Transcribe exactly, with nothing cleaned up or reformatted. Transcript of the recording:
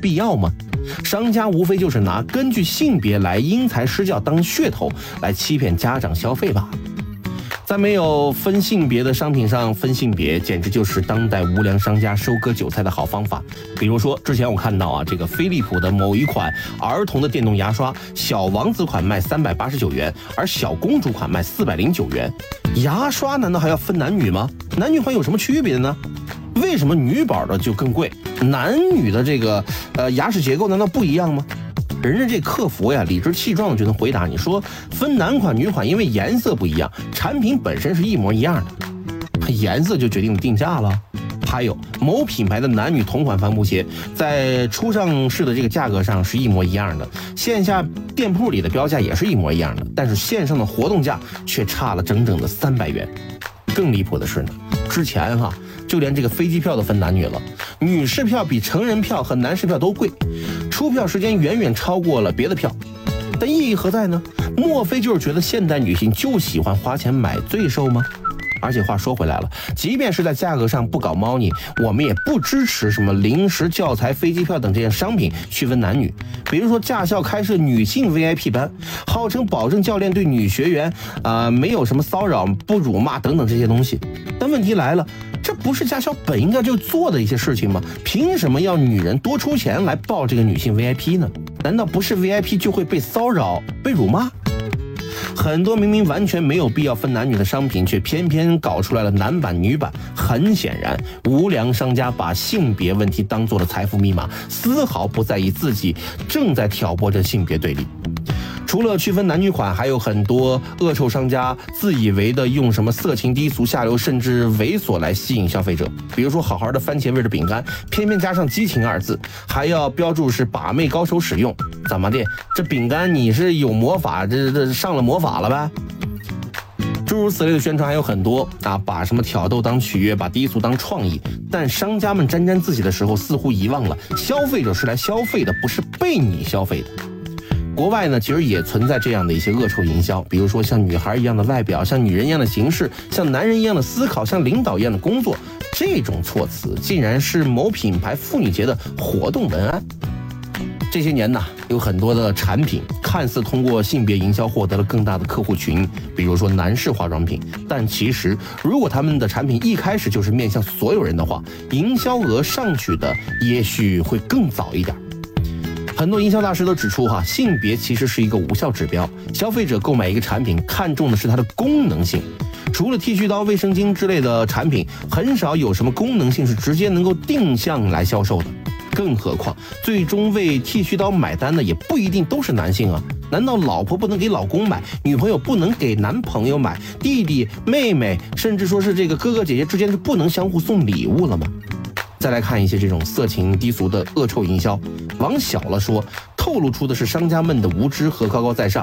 必要吗？商家无非就是拿根据性别来因材施教当噱头，来欺骗家长消费吧。在没有分性别的商品上分性别，简直就是当代无良商家收割韭菜的好方法。比如说，之前我看到啊，这个飞利浦的某一款儿童的电动牙刷，小王子款卖三百八十九元，而小公主款卖四百零九元。牙刷难道还要分男女吗？男女款有什么区别呢？为什么女宝的就更贵？男女的这个呃牙齿结构难道不一样吗？人家这客服呀，理直气壮的就能回答你说，分男款女款，因为颜色不一样，产品本身是一模一样的，颜色就决定了定价了。还有某品牌的男女同款帆布鞋，在初上市的这个价格上是一模一样的，线下店铺里的标价也是一模一样的，但是线上的活动价却差了整整的三百元。更离谱的是呢，之前哈、啊。就连这个飞机票都分男女了，女士票比成人票和男士票都贵，出票时间远远超过了别的票，但意义何在呢？莫非就是觉得现代女性就喜欢花钱买罪受吗？而且话说回来了，即便是在价格上不搞猫腻，我们也不支持什么零食、教材、飞机票等这些商品区分男女。比如说驾校开设女性 V I P 班，号称保证教练对女学员啊、呃、没有什么骚扰、不辱骂等等这些东西。但问题来了，这不是驾校本应该就做的一些事情吗？凭什么要女人多出钱来报这个女性 V I P 呢？难道不是 V I P 就会被骚扰、被辱骂？很多明明完全没有必要分男女的商品，却偏偏搞出来了男版女版。很显然，无良商家把性别问题当做了财富密码，丝毫不在意自己正在挑拨着性别对立。除了区分男女款，还有很多恶臭商家自以为的用什么色情、低俗、下流甚至猥琐来吸引消费者。比如说好好的番茄味的饼干，偏偏加上激情二字，还要标注是把妹高手使用。怎么的，这饼干你是有魔法，这这上了魔法了呗？诸如此类的宣传还有很多啊，把什么挑逗当取悦，把低俗当创意。但商家们沾沾自喜的时候，似乎遗忘了消费者是来消费的，不是被你消费的。国外呢，其实也存在这样的一些恶臭营销，比如说像女孩一样的外表，像女人一样的形式，像男人一样的思考，像领导一样的工作，这种措辞竟然是某品牌妇女节的活动文案。这些年呢，有很多的产品看似通过性别营销获得了更大的客户群，比如说男士化妆品，但其实如果他们的产品一开始就是面向所有人的话，营销额上去的也许会更早一点。很多营销大师都指出哈，性别其实是一个无效指标，消费者购买一个产品看重的是它的功能性。除了剃须刀、卫生巾之类的产品，很少有什么功能性是直接能够定向来销售的。更何况，最终为剃须刀买单的也不一定都是男性啊。难道老婆不能给老公买，女朋友不能给男朋友买，弟弟、妹妹，甚至说是这个哥哥姐姐之间就不能相互送礼物了吗？再来看一些这种色情低俗的恶臭营销，往小了说，透露出的是商家们的无知和高高在上；